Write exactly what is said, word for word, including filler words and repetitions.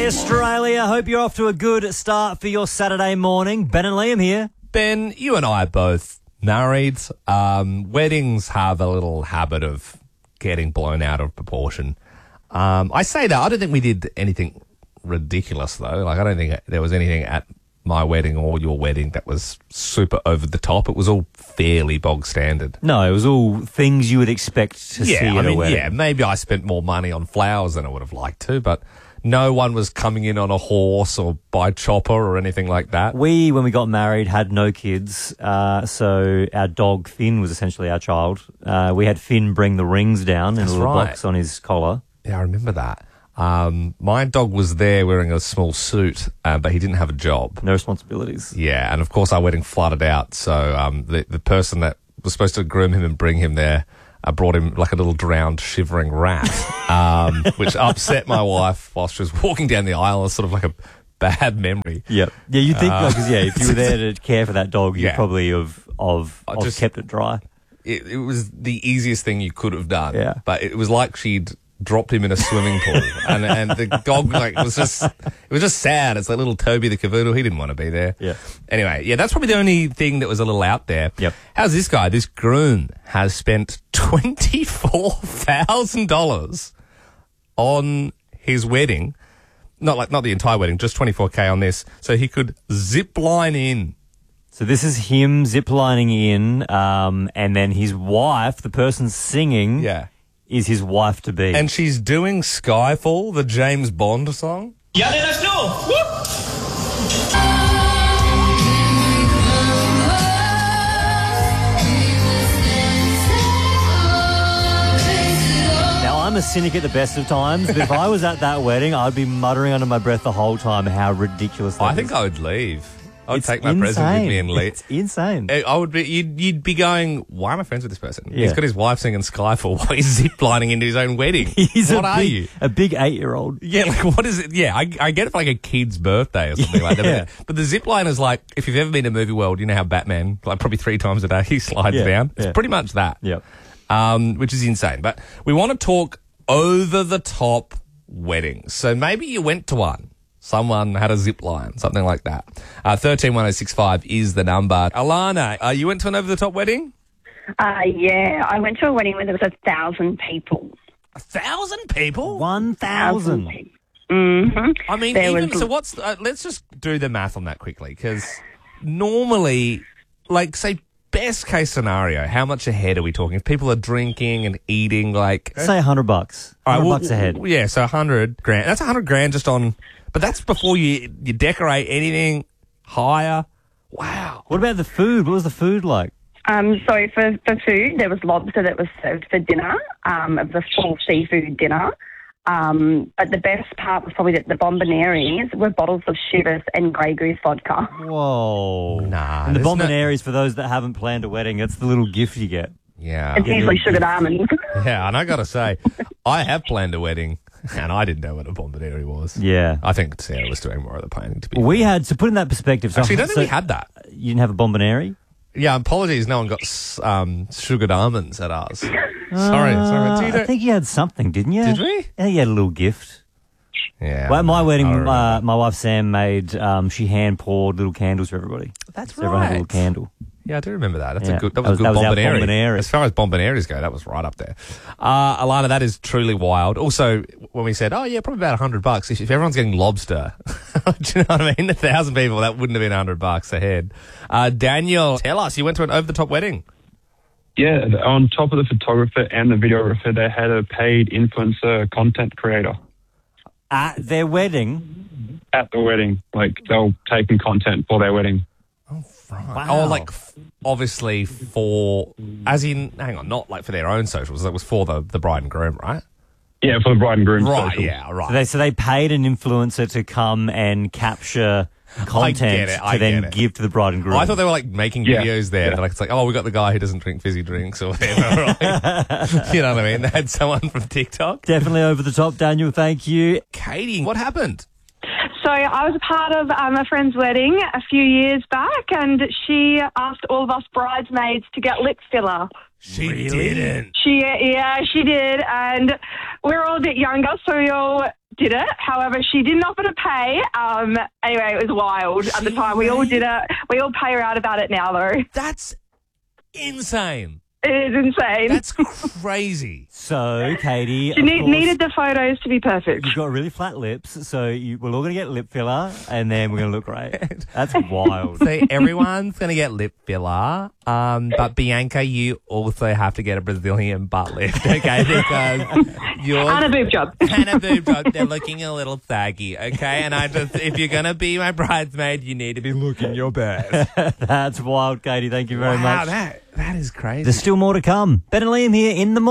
G'day, Australia. Hope you're off to a good start for your Saturday morning. Ben and Liam here. Ben, you and I are both married. Um, weddings have a little habit of getting blown out of proportion. Um, I say that. I don't think we did anything ridiculous, though. Like, I don't think there was anything at my wedding or your wedding that was super over the top. It was all fairly bog standard. No, it was all things you would expect to yeah, see I at mean, a wedding. yeah, maybe I spent more money on flowers than I would have liked to, but no one was coming in on a horse or by chopper or anything like that. We, when we got married, had no kids, uh, so our dog Finn was essentially our child. Uh, we had Finn bring the rings down in That's a little right. box on his collar. Yeah, I remember that. Um, my dog was there wearing a small suit, uh, but he didn't have a job. No responsibilities. Yeah, and of course our wedding flooded out, so um, the, the person that was supposed to groom him and bring him there uh, brought him like a little drowned, shivering rat, um, which upset my wife while she was walking down the aisle. It's sort of like a bad memory. Yep. Yeah, you think, Uh, like, 'cause, yeah, if you were there to care for that dog, you'd Yeah. probably have, of, I of just- kept it dry. It, it was the easiest thing you could have done. Yeah. But it was like she'd dropped him in a swimming pool, and and the dog like was just it was just sad. It's like little Toby the cavoodle. He didn't want to be there. Yeah. Anyway, yeah, that's probably the only thing that was a little out there. Yep. How's this guy? This groom has spent twenty four thousand dollars on his wedding. Not like not the entire wedding, just twenty four k on this, so he could zip line in. So this is him ziplining in, um, and then his wife, the person singing, Yeah. is his wife to be. And she's doing Skyfall, the James Bond song. Ja, let us know. Whoop. Now, I'm a cynic at the best of times, but if I was at that wedding, I'd be muttering under my breath the whole time how ridiculous that I is. think I would leave. I would It's take my insane. present with me and leave. It's insane. I would be. You'd, you'd be going. Why am I friends with this person? Yeah. He's got his wife singing Skyfall while he's ziplining into his own wedding. He's what a are big, you? A big eight-year-old. Yeah, like what is it? Yeah, I, I get it for like a kid's birthday or something like Yeah. that. But the zip line is like, if you've ever been to Movie World, you know how Batman, like probably three times a day, he slides Yeah, down. It's yeah. pretty much that. Yep. Um, which is insane. But we want to talk over the top weddings. So maybe you went to one. Someone had a zip line, something like that. Uh, thirteen one oh six five is the number. Alana, uh, you went to an over the top wedding? Uh, yeah, I went to a wedding where there was a thousand people. A thousand people? One thousand. people. Mm-hmm. I mean, There even was- so. What's? Uh, let's just do the math on that quickly, because normally, like, say, best case scenario, how much ahead are we talking? If people are drinking and eating, like, Say a hundred bucks. all right, Hundred well, bucks a head. well, yeah, so a hundred grand. That's a hundred grand just on. But that's before you you decorate anything higher. Wow. What about the food? What was the food like? Um, so for, for food, there was lobster that was served for dinner. Um, it was a full seafood dinner. Um, but the best part was probably that the bombonieres were bottles of Chivas and Grey Goose vodka. Whoa. Nah, And the there's no- bombonieres, for those that haven't planned a wedding, that's the little gift you get. Yeah. It's usually sugared almonds. Yeah, and I got to say, I have planned a wedding, and I didn't know what a bomboniere was. Yeah. I think Sarah was doing more of the planning, to be We fair. had, to put in that perspective. So, Actually, I don't think so we had that. You didn't have a bomboniere? Yeah, apologies. No one got s- um, sugared almonds at ours. sorry, sorry. Uh, Do you I know- think you had something, didn't you? Did we? Yeah, you had a little gift. Yeah. Well, at my I wedding, don't uh, remember. my wife Sam made, um, she hand poured little candles for everybody. That's So everyone had a right. little candle. Yeah, I do remember that. That's Yeah. a good. That That was, was- a good that was our bomboniere. bomboniere. As far as bombonieres go, that was right up there. Uh, Alana, that is truly wild. Also, when we said, "Oh yeah, probably about a hundred bucks," if, if everyone's getting lobster, do you know what I mean? A thousand people, that wouldn't have been a hundred bucks a head. Uh, Daniel, tell us, you went to an over the top wedding. Yeah, on top of the photographer and the videographer, they had a paid influencer content creator At their wedding, at the wedding. Like, they were taking content for their wedding. wow. Oh, like f- obviously for, as in, hang on, not like for their own socials. That was for the the bride and groom, right? Yeah, for the bride and groom. Right. socials. Yeah. Right. So they, so they paid an influencer to come and capture content it, I to then get it. give to the bride and groom. Oh, I thought they were like making Yeah, videos there. yeah. Like it's like, oh, we got the guy who doesn't drink fizzy drinks or whatever. Right? You know what I mean? They had someone from TikTok. Definitely over the top, Daniel. Thank you. Katie, what happened? So I was a part of um, a friend's wedding a few years back, and she asked all of us bridesmaids to get lip filler. She Really? didn't. She, yeah, she did, and we were all a bit younger, so we all did it. However, she didn't offer to pay. Um, anyway, it was wild at the time. We all did it. We all pay her out about it now, though. That's insane. It is insane. That's crazy. So, Katie, she of need, course, needed the photos to be perfect. you've got really flat lips, so you, we're all going to get lip filler, and then we're going to look great. That's wild. So everyone's going to get lip filler, um, but Bianca, you also have to get a Brazilian butt lift, okay? Because yours And a boob job. and a boob job, they're looking a little saggy, okay? And I just, if you're going to be my bridesmaid, you need to be looking your best. That's wild, Katie. Thank you very Wow, much. that, that is crazy. There's still more to come. Ben and Liam here in the morning.